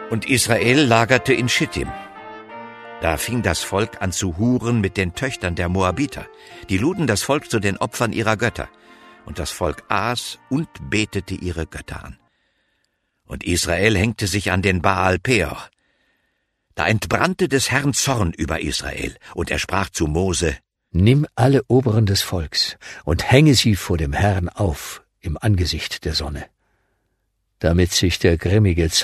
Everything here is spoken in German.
Und Israel lagerte in Schittim. Da fing das Volk an zu huren mit den Töchtern der Moabiter. Die luden das Volk zu den Opfern ihrer Götter. Und das Volk aß und betete ihre Götter an. Und Israel hängte sich an den Baal Peor. Da entbrannte des Herrn Zorn über Israel, und er sprach zu Mose: Nimm alle Oberen des Volks und hänge sie vor dem Herrn auf im Angesicht der Sonne, damit sich der grimmige